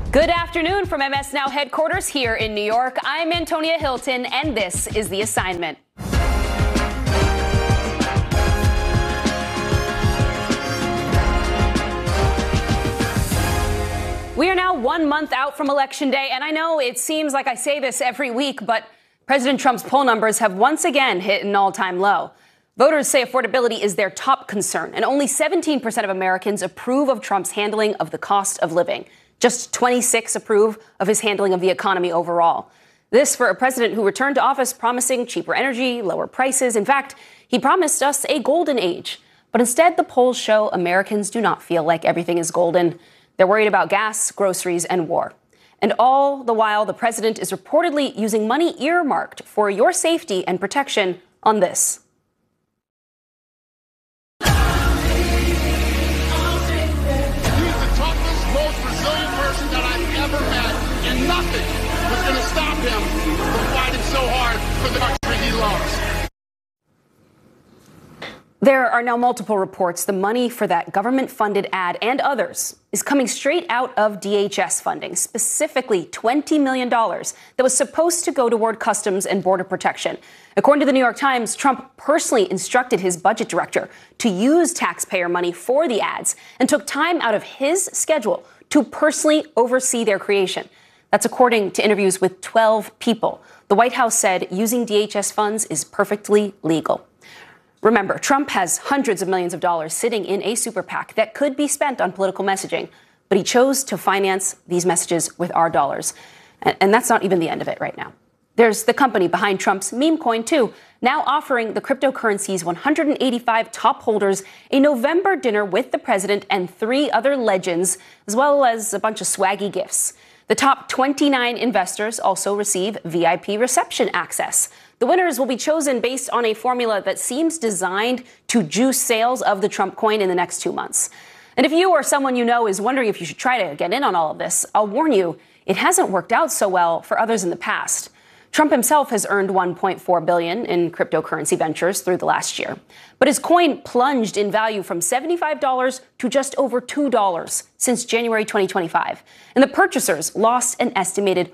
Good afternoon from MS Now headquarters here in New York. I'm Antonia Hilton, and this is The Assignment. We are now 1 month out from Election Day, and I know it seems like I say this every week, but President Trump's poll numbers have once again hit an all-time low. Voters say affordability is their top concern, and only 17% of Americans approve of Trump's handling of the cost of living. Just 26 approve of his handling of the economy overall. This for a president who returned to office promising cheaper energy, lower prices. In fact, he promised us a golden age. But instead, the polls show Americans do not feel like everything is golden. They're worried about gas, groceries, and war. And all the while, the president is reportedly using money earmarked for your safety and protection on this. And nothing was going to stop him from fighting so hard for the country he loves. There are now multiple reports the money for that government-funded ad and others is coming straight out of DHS funding, specifically $20 million that was supposed to go toward Customs and Border Protection. According to the New York Times, Trump personally instructed his budget director to use taxpayer money for the ads and took time out of his schedule to personally oversee their creation. That's according to interviews with 12 people. The White House said using DHS funds is perfectly legal. Remember, Trump has hundreds of millions of dollars sitting in a super PAC that could be spent on political messaging, but he chose to finance these messages with our dollars. And that's not even the end of it right now. There's the company behind Trump's meme coin, too, now offering the cryptocurrency's 185 top holders a November dinner with the president and 3 other legends, as well as a bunch of swaggy gifts. The top 29 investors also receive VIP reception access. The winners will be chosen based on a formula that seems designed to juice sales of the Trump coin in the next 2 months. And if you or someone you know is wondering if you should try to get in on all of this, I'll warn you, it hasn't worked out so well for others in the past. Trump himself has earned $1.4 billion in cryptocurrency ventures through the last year. But his coin plunged in value from $75 to just over $2 since January 2025. And the purchasers lost an estimated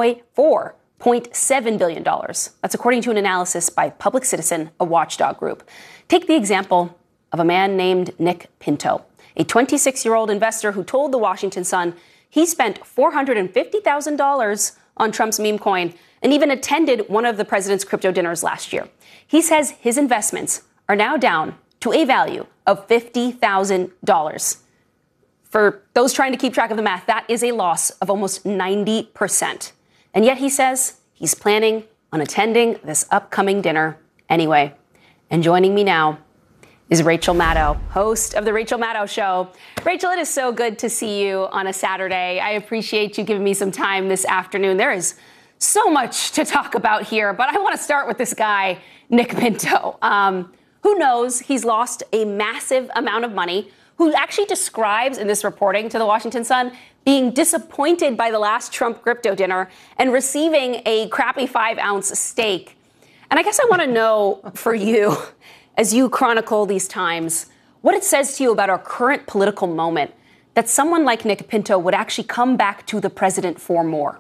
$4.7 billion. That's according to an analysis by Public Citizen, a watchdog group. Take the example of a man named Nick Pinto, a 26-year-old investor who told the Washington Sun he spent $450,000 on Trump's meme coin and even attended one of the president's crypto dinners last year. He says his investments are now down to a value of $50,000. For those trying to keep track of the math, that is a loss of almost 90%. And yet he says he's planning on attending this upcoming dinner anyway. And joining me now is Rachel Maddow, host of The Rachel Maddow Show. Rachel, it is so good to see you on a Saturday. I appreciate you giving me some time this afternoon. There is so much to talk about here, but I want to start with this guy, Nick Pinto. Who knows? He's lost a massive amount of money, who actually describes in this reporting to the Washington Sun being disappointed by the last Trump crypto dinner and receiving a crappy 5-ounce steak. And I guess I want to know for you, as you chronicle these times, what it says to you about our current political moment that someone like Nick Pinto would actually come back to the president for more.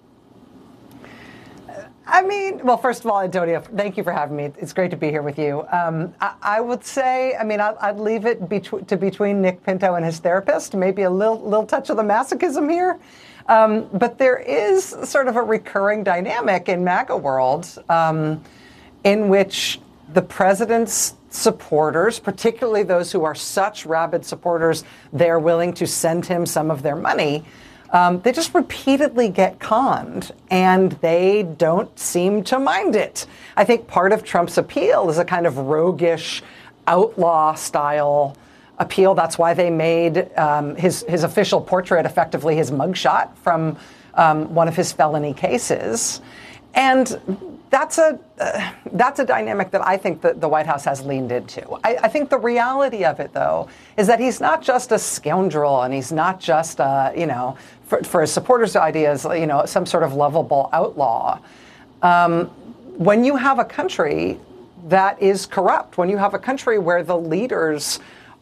I mean, well, first of all, Antonia, thank you for having me. It's great to be here with you. I would say, I mean, I'd leave it between Nick Pinto and his therapist, maybe a little touch of the masochism here. But there is sort of a recurring dynamic in MAGA world in which the president's supporters, particularly those who are such rabid supporters, they're willing to send him some of their money. They just repeatedly get conned, and they don't seem to mind it. I think part of Trump's appeal is a kind of roguish, outlaw-style appeal. That's why they made his official portrait effectively his mugshot from one of his felony cases. And that's a dynamic that I think that the White House has leaned into. I think the reality of it, though, is that he's not just a scoundrel, and he's not just, for his supporters' ideas, some sort of lovable outlaw. When you have a country that is corrupt, when you have a country where the leaders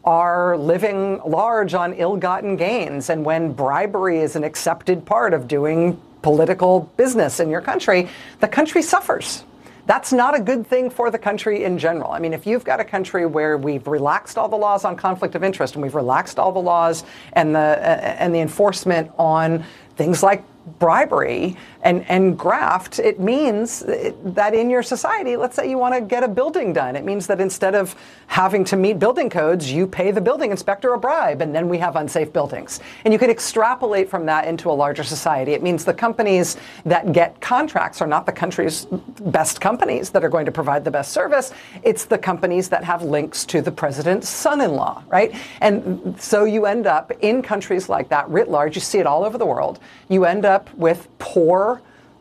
are living large on ill-gotten gains, and when bribery is an accepted part of doing political business in your country, the country suffers. That's not a good thing for the country in general. I mean, if you've got a country where we've relaxed all the laws on conflict of interest, and we've relaxed all the laws and the enforcement on things like bribery and graft, it means that in your society, let's say you want to get a building done. It means that instead of having to meet building codes, you pay the building inspector a bribe, and then we have unsafe buildings. And you can extrapolate from that into a larger society. It means the companies that get contracts are not the country's best companies that are going to provide the best service. It's the companies that have links to the president's son-in-law, right? And so you end up in countries like that writ large. You see it all over the world. You end up with poor,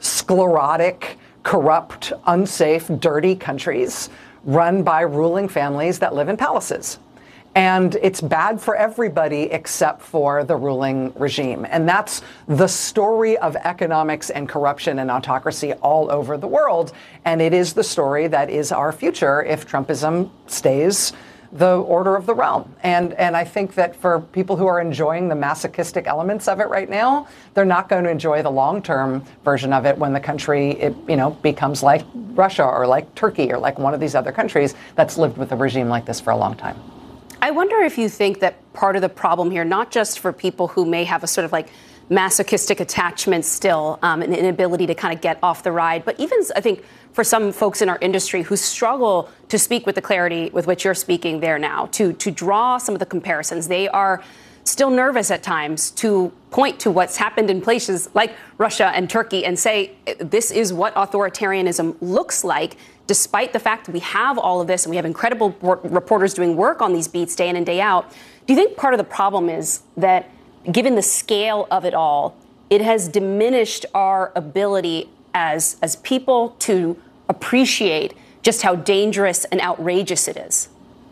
sclerotic, corrupt, unsafe, dirty countries run by ruling families that live in palaces. And it's bad for everybody except for the ruling regime. And that's the story of economics and corruption and autocracy all over the world. And it is the story that is our future if Trumpism stays the order of the realm. And I think that for people who are enjoying the masochistic elements of it right now, they're not going to enjoy the long-term version of it when the country, becomes like Russia or like Turkey or like one of these other countries that's lived with a regime like this for a long time. I wonder if you think that part of the problem here, not just for people who may have a sort of like masochistic attachment still, an inability to kind of get off the ride, but even, I think, for some folks in our industry who struggle to speak with the clarity with which you're speaking there now, to draw some of the comparisons. They are still nervous at times to point to what's happened in places like Russia and Turkey and say, this is what authoritarianism looks like, despite the fact that we have all of this and we have incredible reporters doing work on these beats day in and day out. Do you think part of the problem is that, given the scale of it all, it has diminished our ability as people to appreciate just how dangerous and outrageous it is?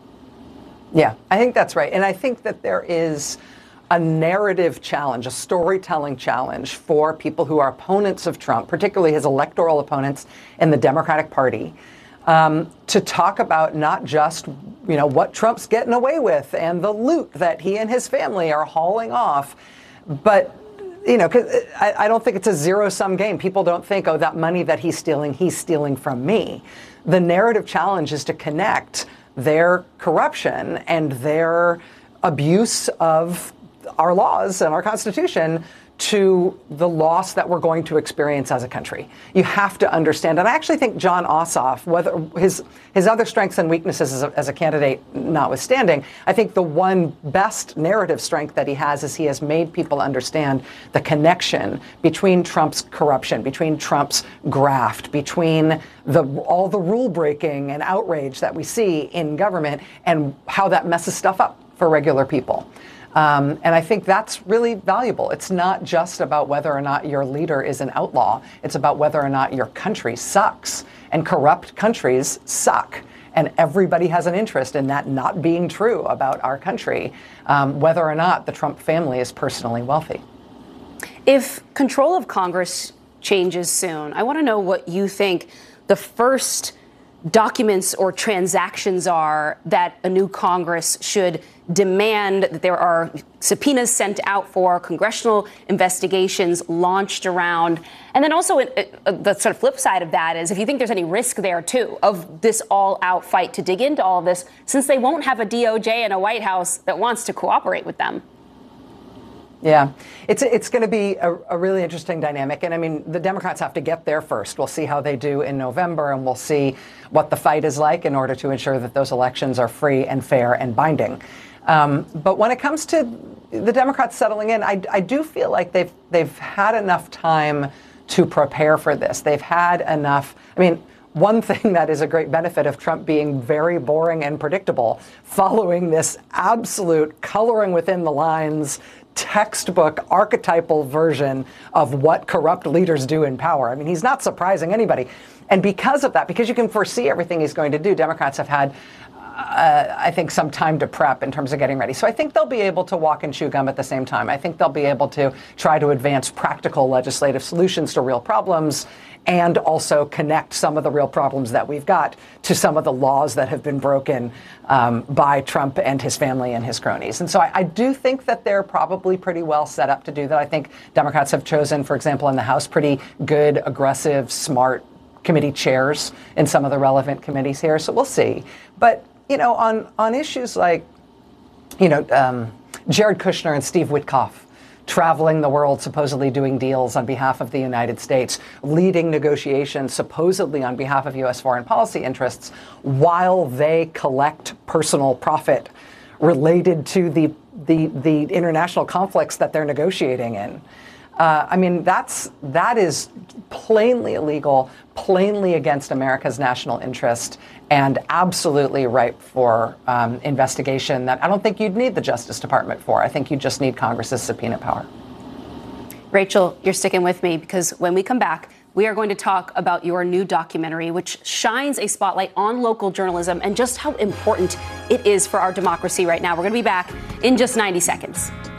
Yeah, I think that's right. And I think that there is a narrative challenge, a storytelling challenge for people who are opponents of Trump, particularly his electoral opponents in the Democratic Party, to talk about not just, what Trump's getting away with and the loot that he and his family are hauling off, but because I don't think it's a zero-sum game. People don't think, oh, that money that he's stealing from me. The narrative challenge is to connect their corruption and their abuse of our laws and our Constitution to the loss that we're going to experience as a country. You have to understand, and I actually think Jon Ossoff, whether his other strengths and weaknesses as a candidate notwithstanding, I think the one best narrative strength that he has is he has made people understand the connection between Trump's corruption, between Trump's graft, between all the rule breaking and outrage that we see in government and how that messes stuff up for regular people. And I think that's really valuable. It's not just about whether or not your leader is an outlaw. It's about whether or not your country sucks. And corrupt countries suck. And everybody has an interest in that not being true about our country, whether or not the Trump family is personally wealthy. If control of Congress changes soon, I want to know what you think the first documents or transactions are that a new Congress should demand that there are subpoenas sent out for, congressional investigations launched around. And then also the sort of flip side of that is if you think there's any risk there, too, of this all-out fight to dig into all of this, since they won't have a DOJ and a White House that wants to cooperate with them. Yeah, it's going to be a really interesting dynamic. And I mean, the Democrats have to get there first. We'll see how they do in November, and we'll see what the fight is like in order to ensure that those elections are free and fair and binding. But when it comes to the Democrats settling in, I do feel like they've had enough time to prepare for this. They've had enough. I mean, one thing that is a great benefit of Trump being very boring and predictable, following this absolute coloring within the lines, textbook archetypal version of what corrupt leaders do in power. I mean, he's not surprising anybody. And because of that, because you can foresee everything he's going to do, Democrats have had I think, some time to prep in terms of getting ready. So I think they'll be able to walk and chew gum at the same time. I think they'll be able to try to advance practical legislative solutions to real problems and also connect some of the real problems that we've got to some of the laws that have been broken by Trump and his family and his cronies. And so I do think that they're probably pretty well set up to do that. I think Democrats have chosen, for example, in the House, pretty good, aggressive, smart committee chairs in some of the relevant committees here. So we'll see. But on issues like, Jared Kushner and Steve Witkoff traveling the world, supposedly doing deals on behalf of the United States, leading negotiations supposedly on behalf of U.S. foreign policy interests, while they collect personal profit related to the international conflicts that they're negotiating in. That is plainly illegal, plainly against America's national interest, and absolutely ripe for investigation that I don't think you'd need the Justice Department for. I think you just need Congress's subpoena power. Rachel, you're sticking with me because when we come back, we are going to talk about your new documentary, which shines a spotlight on local journalism and just how important it is for our democracy right now. We're going to be back in just 90 seconds.